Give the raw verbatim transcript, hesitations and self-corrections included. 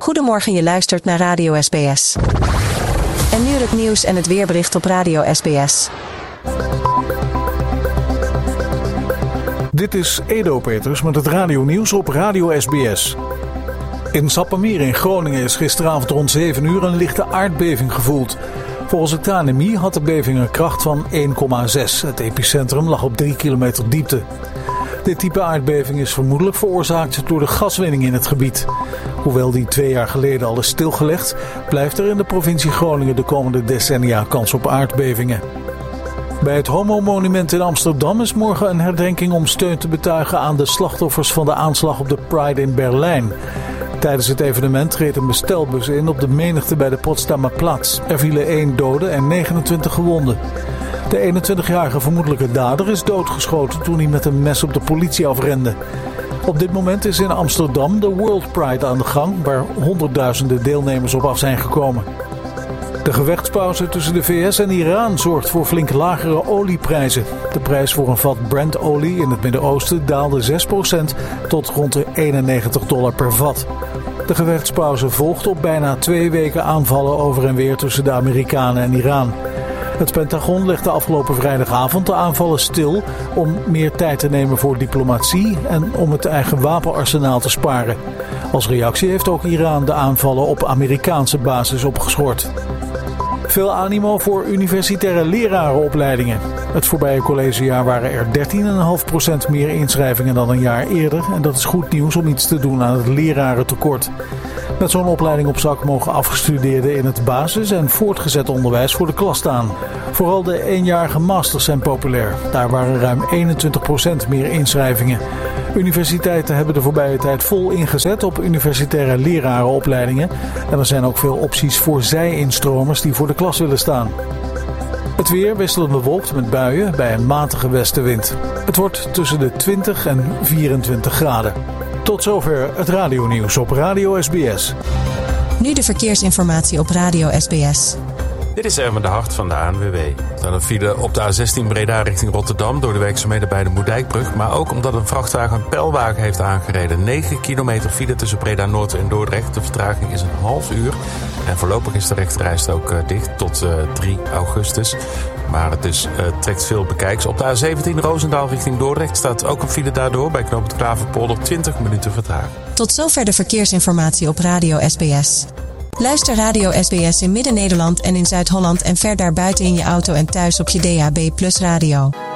Goedemorgen, je luistert naar Radio S B S. En nu het nieuws en het weerbericht op Radio S B S. Dit is Edo Peters met het radionieuws op Radio S B S. In Sappemeer in Groningen is gisteravond rond zeven uur een lichte aardbeving gevoeld. Volgens het K N M I had de beving een kracht van één komma zes. Het epicentrum lag op drie kilometer diepte. Dit type aardbeving is vermoedelijk veroorzaakt door de gaswinning in het gebied. Hoewel die twee jaar geleden al is stilgelegd, blijft er in de provincie Groningen de komende decennia kans op aardbevingen. Bij het Homo-monument in Amsterdam is morgen een herdenking om steun te betuigen aan de slachtoffers van de aanslag op de Pride in Berlijn. Tijdens het evenement reed een bestelbus in op de menigte bij de Potsdamer Platz. Er vielen één dode en negenentwintig gewonden. De eenentwintigjarige vermoedelijke dader is doodgeschoten toen hij met een mes op de politie afrende. Op dit moment is in Amsterdam de World Pride aan de gang, waar honderdduizenden deelnemers op af zijn gekomen. De gevechtspauze tussen de V S en Iran zorgt voor flink lagere olieprijzen. De prijs voor een vat Brent-olie in het Midden-Oosten daalde zes procent tot rond de eenennegentig dollar per vat. De gevechtspauze volgt op bijna twee weken aanvallen over en weer tussen de Amerikanen en Iran. Het Pentagon legde afgelopen vrijdagavond de aanvallen stil om meer tijd te nemen voor diplomatie en om het eigen wapenarsenaal te sparen. Als reactie heeft ook Iran de aanvallen op Amerikaanse basis opgeschort. Veel animo voor universitaire lerarenopleidingen. Het voorbije collegejaar waren er dertien komma vijf procent meer inschrijvingen dan een jaar eerder. En dat is goed nieuws om iets te doen aan het lerarentekort. Met zo'n opleiding op zak mogen afgestudeerden in het basis- en voortgezet onderwijs voor de klas staan. Vooral de eenjarige masters zijn populair. Daar waren ruim eenentwintig procent meer inschrijvingen. Universiteiten hebben de voorbije tijd vol ingezet op universitaire lerarenopleidingen. En er zijn ook veel opties voor zij-instromers die voor de klas willen staan. Het weer wisselend bewolkt met buien bij een matige westenwind. Het wordt tussen de twintig en vierentwintig graden. Tot zover het radionieuws op Radio S B S. Nu de verkeersinformatie op Radio S B S. Dit is Erwin de Hart van de A N W B. Dan een file op de A zestien Breda richting Rotterdam door de werkzaamheden bij de Moerdijkbrug. Maar ook omdat een vrachtwagen een pijlwagen heeft aangereden. negen kilometer file tussen Breda Noord en Dordrecht. De vertraging is een half uur. En voorlopig is de rechterrijstrook uh, dicht tot uh, drie augustus. Maar het dus, uh, trekt veel bekijks. Op de A zeventien Roosendaal richting Dordrecht staat ook een file daardoor. Bij knooppunt Klaverpolder twintig minuten vertraging. Tot zover de verkeersinformatie op Radio S B S. Luister Radio S B S in Midden-Nederland en in Zuid-Holland en ver daarbuiten in je auto en thuis op je D A B plus radio.